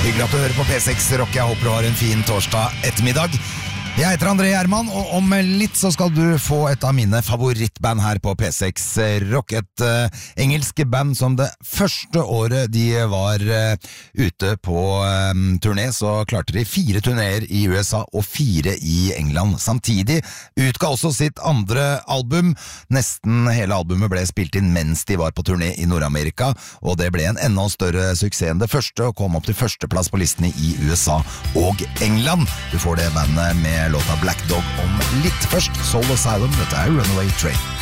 Hyggelig at du hører på P6 Rock. Jeg håper du har en fin torsdag ettermiddag. Jeg heter André Hermann, og om litt så skal du få et av mine favorittband her på P6 Rock. Et engelsk band som det første året de var ute på turné, så klarte de 4 turnéer i USA og 4 i England. Samtidig utga også sitt andre album. Nesten hele albumet ble spilt inn mens de var på turné i Nord-Amerika, og det ble en enda større suksess enn det første, og kom opp til førsteplass på listene i USA og England. Du får det bandet med låta Black Dog om litt. Først Soul Asylum, dette er Runaway Train.